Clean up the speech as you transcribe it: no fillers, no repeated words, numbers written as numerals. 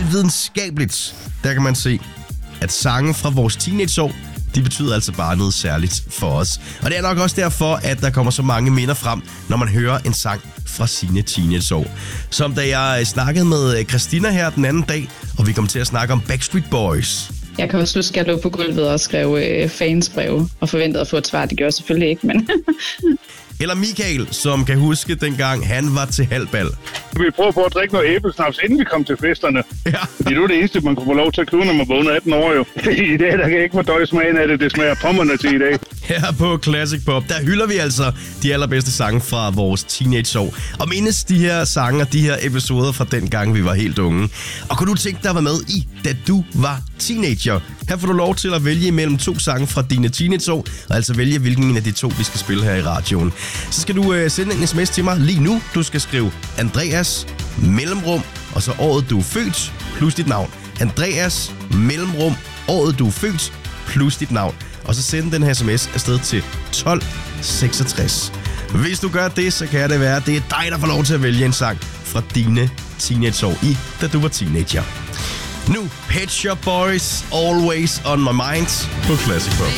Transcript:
Helt videnskabeligt, der kan man se, at sange fra vores teenageår, de betyder altså bare noget særligt for os. Og det er nok også derfor, at der kommer så mange minder frem, når man hører en sang fra sine teenageår. Som da jeg snakkede med Christina her den anden dag, og vi kom til at snakke om Backstreet Boys. Jeg kan også huske, at jeg lå på gulvet og skrev fansbreve og forventede at få et svar. Det gjorde jeg selvfølgelig ikke, men... Eller Michael, som kan huske dengang han var til halvbal. Vi prøver på at drikke noget æblesnaps, inden vi kom til festerne. Ja. Det er jo det eneste, man kunne få lov til at købe, når man var under 18 år jo. I dag, der kan ikke fordøje smagen af det. Det smager pommerne til i dag. Her på Classic Pop, der hylder vi altså de allerbedste sange fra vores teenageår. Og mindes de her sange og de her episoder fra den gang, vi var helt unge. Og kunne du tænke dig at være med i, da du var teenager? Her får du lov til at vælge imellem 2 sange fra dine teenageår, og altså vælge, hvilken en af de 2, vi skal spille her i radioen. Så skal du sende en sms til mig lige nu. Du skal skrive Andreas, mellemrum, og så året, du er født, plus dit navn. Andreas, mellemrum, året, du er født, plus dit navn. Og så send den her sms afsted til 1266. Hvis du gør det, så kan det være, at det er dig, der får lov til at vælge en sang fra dine teenageår, da du var teenager. Nu, Pet Shop Boys, Always on My Mind på Classic Pop.